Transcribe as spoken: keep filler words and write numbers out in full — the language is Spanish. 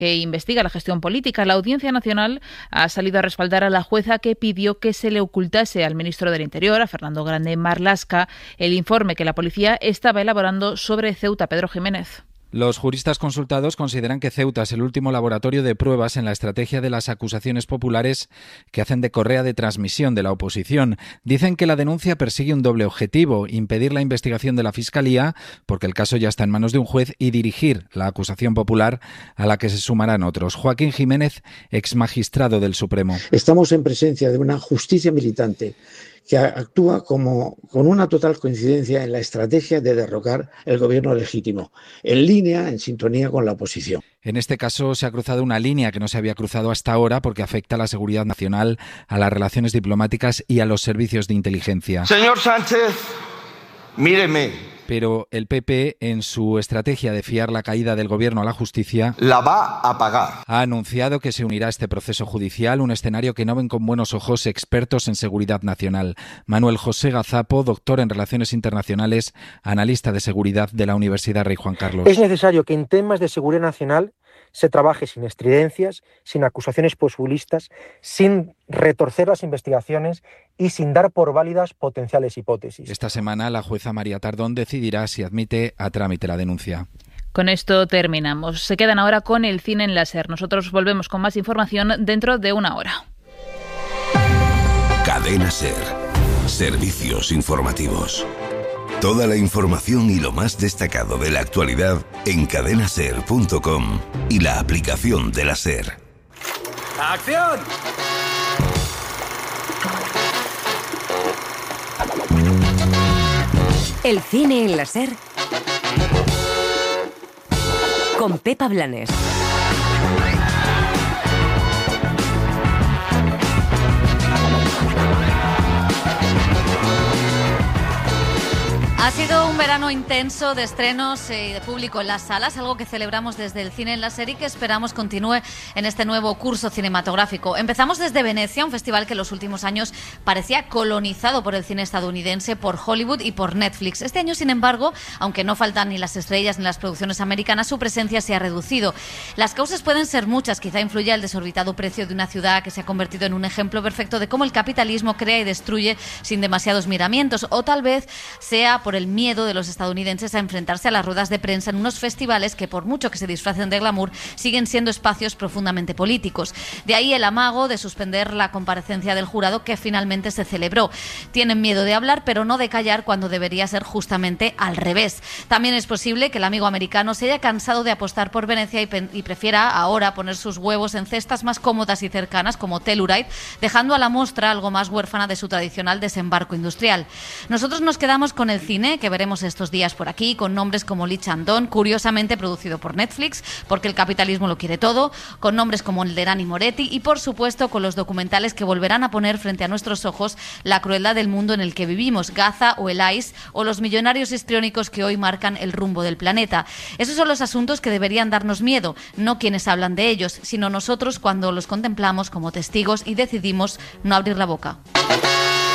que investiga la gestión política. La Audiencia Nacional ha salido a respaldar a la jueza que pidió que se le ocultase al ministro del Interior, a Fernando Grande Marlaska, el informe que la policía estaba elaborando sobre Ceuta. Pedro Jiménez. Los juristas consultados consideran que Ceuta es el último laboratorio de pruebas en la estrategia de las acusaciones populares que hacen de correa de transmisión de la oposición. Dicen que la denuncia persigue un doble objetivo: impedir la investigación de la Fiscalía, porque el caso ya está en manos de un juez, y dirigir la acusación popular, a la que se sumarán otros. Joaquín Jiménez, exmagistrado del Supremo. Estamos en presencia de una justicia militante que actúa como con una total coincidencia en la estrategia de derrocar el gobierno legítimo, en línea, en sintonía con la oposición. En este caso se ha cruzado una línea que no se había cruzado hasta ahora porque afecta a la seguridad nacional, a las relaciones diplomáticas y a los servicios de inteligencia. Señor Sánchez, míreme. Pero el P P, en su estrategia de fiar la caída del gobierno a la justicia, la va a pagar. Ha anunciado que se unirá a este proceso judicial, un escenario que no ven con buenos ojos expertos en seguridad nacional. Manuel José Gazapo, doctor en Relaciones Internacionales, analista de seguridad de la Universidad Rey Juan Carlos. Es necesario que en temas de seguridad nacional se trabaje sin estridencias, sin acusaciones populistas, sin retorcer las investigaciones y sin dar por válidas potenciales hipótesis. Esta semana la jueza María Tardón decidirá si admite a trámite la denuncia. Con esto terminamos. Se quedan ahora con el cine en la SER. Nosotros volvemos con más información dentro de una hora. Cadena SER. Servicios informativos. Toda la información y lo más destacado de la actualidad en cadena ser punto com y la aplicación de la SER. ¡Acción! El cine en la SER con Pepa Blanes. Ha sido un verano intenso de estrenos y de público en las salas, algo que celebramos desde el Cine en la SER y que esperamos continúe en este nuevo curso cinematográfico. Empezamos desde Venecia, un festival que en los últimos años parecía colonizado por el cine estadounidense, por Hollywood y por Netflix. Este año, sin embargo, aunque no faltan ni las estrellas ni las producciones americanas, su presencia se ha reducido. Las causas pueden ser muchas, quizá influya el desorbitado precio de una ciudad que se ha convertido en un ejemplo perfecto de cómo el capitalismo crea y destruye sin demasiados miramientos, o tal vez sea por el miedo de los estadounidenses a enfrentarse a las ruedas de prensa en unos festivales que, por mucho que se disfracen de glamour, siguen siendo espacios profundamente políticos. De ahí el amago de suspender la comparecencia del jurado que finalmente se celebró. Tienen miedo de hablar, pero no de callar, cuando debería ser justamente al revés. También es posible que el amigo americano se haya cansado de apostar por Venecia y, pen- y prefiera ahora poner sus huevos en cestas más cómodas y cercanas como Telluride, dejando a la muestra algo más huérfana de su tradicional desembarco industrial. Nosotros nos quedamos con el cine que veremos estos días por aquí, con nombres como Lee Chang-dong, curiosamente producido por Netflix, porque el capitalismo lo quiere todo, con nombres como el de Rani Moretti y, por supuesto, con los documentales que volverán a poner frente a nuestros ojos la crueldad del mundo en el que vivimos, Gaza o el ICE, o los millonarios histriónicos que hoy marcan el rumbo del planeta. Esos son los asuntos que deberían darnos miedo, no quienes hablan de ellos, sino nosotros cuando los contemplamos como testigos y decidimos no abrir la boca.